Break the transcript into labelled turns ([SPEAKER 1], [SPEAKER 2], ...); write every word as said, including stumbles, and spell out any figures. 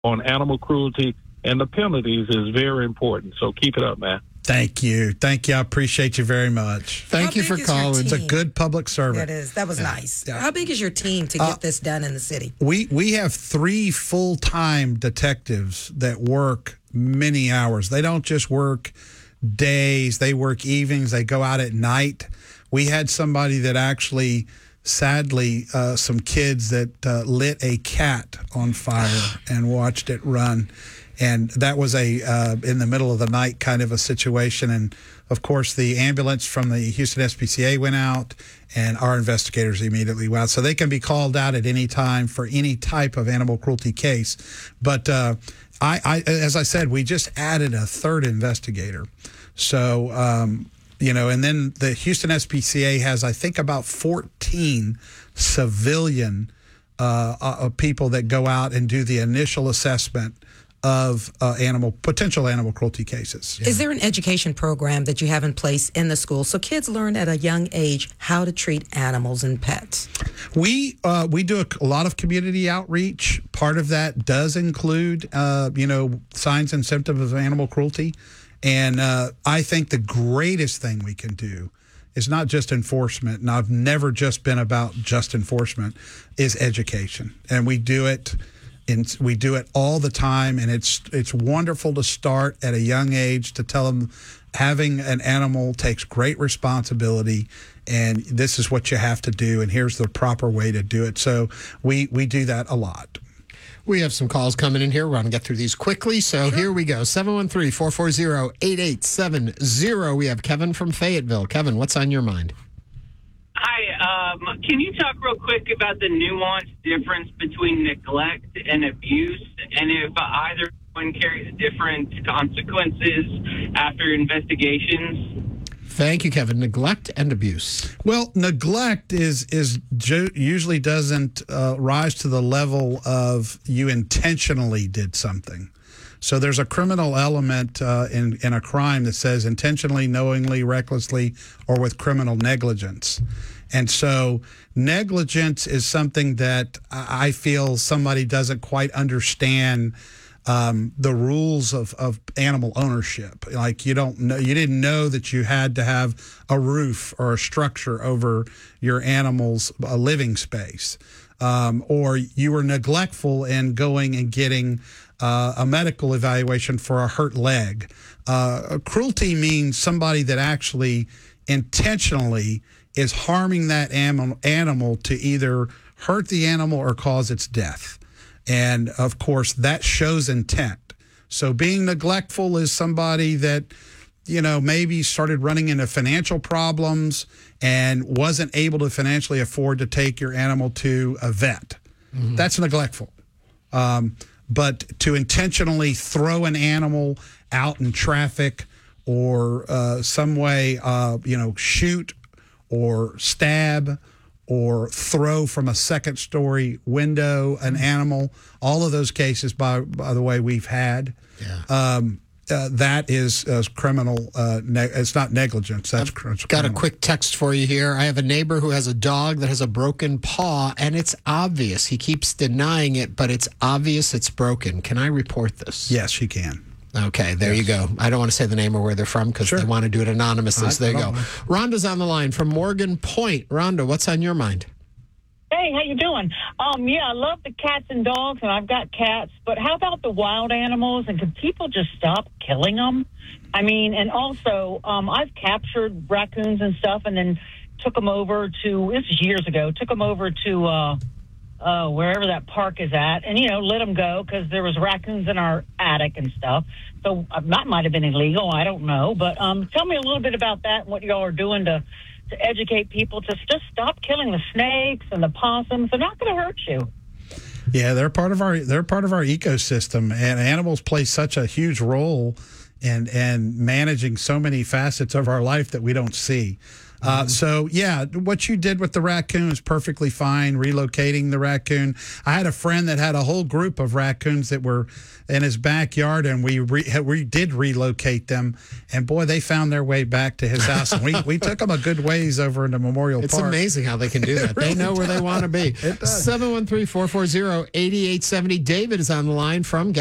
[SPEAKER 1] on animal cruelty and the penalties is very important. So keep it up, man.
[SPEAKER 2] Thank you. Thank you. I appreciate you very much.
[SPEAKER 3] Thank
[SPEAKER 4] How
[SPEAKER 3] you for
[SPEAKER 4] big is your
[SPEAKER 3] calling.
[SPEAKER 2] It's a
[SPEAKER 4] team?
[SPEAKER 2] good public servant.
[SPEAKER 4] That is. That was
[SPEAKER 2] Yeah.
[SPEAKER 4] nice.
[SPEAKER 2] Yeah.
[SPEAKER 4] How big is your team to get
[SPEAKER 2] Uh,
[SPEAKER 4] this done in the city?
[SPEAKER 2] We we have three full-time detectives that work many hours. They don't just work days, they work evenings, they go out at night. We had somebody that actually, sadly, uh, some kids that uh, lit a cat on fire and watched it run. And that was a uh, in the middle of the night kind of a situation. And, of course, the ambulance from the Houston S P C A went out, and our investigators immediately went out. So they can be called out at any time for any type of animal cruelty case. But uh, I, I, as I said, we just added a third investigator. So, um, you know, and then the Houston S P C A has, I think, about fourteen civilian uh, uh, people that go out and do the initial assessment of uh, animal potential animal cruelty cases.
[SPEAKER 4] Is there an education program that you have in place in the school so kids learn at a young age how to treat animals and pets?
[SPEAKER 2] We uh, we do a, a lot of community outreach. Part of that does include, uh, you know, signs and symptoms of animal cruelty. And uh, I think the greatest thing we can do is not just enforcement, and I've never just been about just enforcement, is education. And we do it And we do it all the time, and it's it's wonderful to start at a young age to tell them having an animal takes great responsibility, and this is what you have to do, and here's the proper way to do it. So we, we do that a lot.
[SPEAKER 3] We have some calls coming in here. We're going to get through these quickly. So sure. Here we go. seven one three, four four zero, eight eight seven zero. We have Kevin from Fayetteville. Kevin, what's on your mind?
[SPEAKER 5] Hi, um, can you talk real quick about the nuanced difference between neglect and abuse, and if either one carries different consequences after investigations?
[SPEAKER 3] Thank you, Kevin. Neglect and abuse.
[SPEAKER 2] Well, neglect is is ju- usually doesn't uh, rise to the level of you intentionally did something. So there's a criminal element uh, in, in a crime that says intentionally, knowingly, recklessly, or with criminal negligence. And so negligence is something that I feel somebody doesn't quite understand um, the rules of, of animal ownership. Like you don't know, you didn't know that you had to have a roof or a structure over your animal's uh, living space. Um, or you were neglectful in going and getting uh, a medical evaluation for a hurt leg. Uh, cruelty means somebody that actually intentionally is harming that animal, animal to either hurt the animal or cause its death. And, of course, that shows intent. So being neglectful is somebody that, you know, maybe started running into financial problems and wasn't able to financially afford to take your animal to a vet. Mm-hmm. That's neglectful. Um, but to intentionally throw an animal out in traffic or uh, some way, uh, you know, shoot or stab or throw from a second story window an animal, all of those cases, by by the way, we've had. Yeah. Um, Uh, that is uh, criminal. Uh, ne- it's not negligence. That's
[SPEAKER 3] I've
[SPEAKER 2] cr-
[SPEAKER 3] got
[SPEAKER 2] criminal.
[SPEAKER 3] a quick text for you here. I have a neighbor who has a dog that has a broken paw, and it's obvious. He keeps denying it, but it's obvious it's broken. Can I report this?
[SPEAKER 2] Yes, you can.
[SPEAKER 3] Okay, there yes. you go. I don't want to say the name or where they're from because sure. they want to do it anonymously. So there you go. Rhonda's on the line from Morgan Point. Rhonda, what's on your mind?
[SPEAKER 6] Hey, how you doing? Um, yeah, I love the cats and dogs, and I've got cats. But how about the wild animals? And can people just stop killing them? I mean, and also, um, I've captured raccoons and stuff, and then took them over to. This is years ago. Took them over to uh, uh, wherever that park is at, and you know, let them go because there was raccoons in our attic and stuff. So uh, that might have been illegal. I don't know. But um, tell me a little bit about that and what y'all are doing to. to educate people to just stop killing the snakes and the possums. They're not going to hurt you.
[SPEAKER 2] Yeah, they're part of our they're part of our ecosystem, and animals play such a huge role in in managing so many facets of our life that we don't see. Uh, so, yeah, what you did with the raccoon is perfectly fine, relocating the raccoon. I had a friend that had a whole group of raccoons that were in his backyard, and we re, we did relocate them. And, boy, they found their way back to his house. And we, we took them a good ways over into Memorial
[SPEAKER 3] It's
[SPEAKER 2] Park.
[SPEAKER 3] amazing how they can do that.
[SPEAKER 2] really
[SPEAKER 3] They know where they
[SPEAKER 2] does.
[SPEAKER 3] want to be.
[SPEAKER 2] It does.
[SPEAKER 3] seven one three, four four zero, eight eight seven zero. David is on the line from